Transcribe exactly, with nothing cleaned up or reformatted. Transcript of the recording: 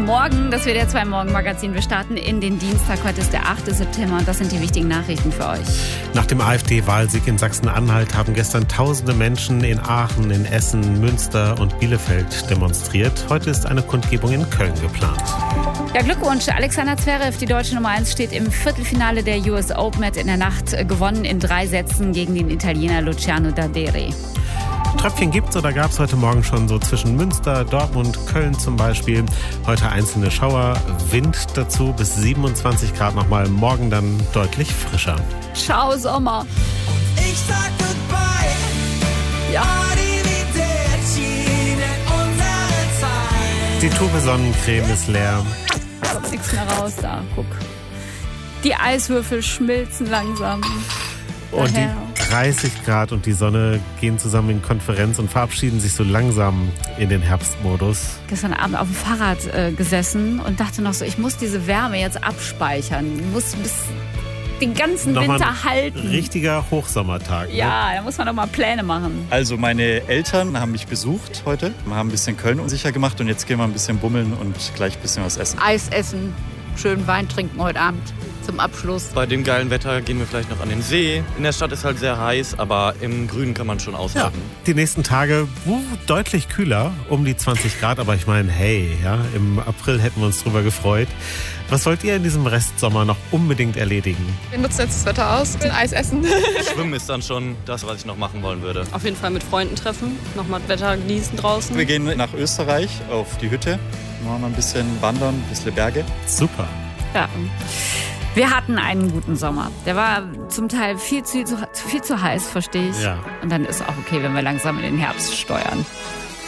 Guten Morgen, das wird der zwei Morgen Magazin. Wir starten in den Dienstag. Heute ist der achte September und das sind die wichtigen Nachrichten für euch. Nach dem AfD-Wahlsieg in Sachsen-Anhalt haben gestern tausende Menschen in Aachen, in Essen, Münster und Bielefeld demonstriert. Heute ist eine Kundgebung in Köln geplant. Ja, Glückwunsch. Alexander Zverev, die deutsche Nummer eins, steht im Viertelfinale der U S Open, hat in der Nacht gewonnen in drei Sätzen gegen den Italiener Luciano Daderi. Tröpfchen gibt's oder gab's heute Morgen schon so zwischen Münster, Dortmund, Köln zum Beispiel. Heute einzelne Schauer, Wind dazu bis siebenundzwanzig Grad nochmal. Morgen dann deutlich frischer. Ciao Sommer. Ich sag goodbye. Ja. Die Tube Sonnencreme ist leer. Da kommt nichts mehr raus da. Guck. Die Eiswürfel schmilzen langsam. Und Daher. die dreißig Grad und die Sonne gehen zusammen in Konferenz und verabschieden sich so langsam in den Herbstmodus. Gestern Abend auf dem Fahrrad äh, gesessen und dachte noch so, ich muss diese Wärme jetzt abspeichern. Ich muss bis den ganzen Nochmal Winter ein halten. Richtiger Hochsommertag. Ne? Ja, da muss man doch mal Pläne machen. Also meine Eltern haben mich besucht heute, haben ein bisschen Köln unsicher gemacht und jetzt gehen wir ein bisschen bummeln und gleich ein bisschen was essen. Eis essen, schön Wein trinken heute Abend zum Abschluss. Bei dem geilen Wetter gehen wir vielleicht noch an den See. In der Stadt ist halt sehr heiß, aber im Grünen kann man schon Ja, aushalten. die nächsten Tage uh, deutlich kühler, um die zwanzig Grad. Aber ich meine, hey, ja, im April hätten wir uns drüber gefreut. Was wollt ihr in diesem Restsommer noch unbedingt erledigen? Wir nutzen jetzt das Wetter aus, ein Eis essen. Schwimmen ist dann schon das, was ich noch machen wollen würde. Auf jeden Fall mit Freunden treffen, nochmal das Wetter genießen draußen. Wir gehen nach Österreich auf die Hütte, machen ein bisschen wandern, ein bisschen Berge. Super. Ja. Wir hatten einen guten Sommer. Der war zum Teil viel zu, viel zu heiß, verstehe ich. Ja. Und dann ist auch okay, wenn wir langsam in den Herbst steuern.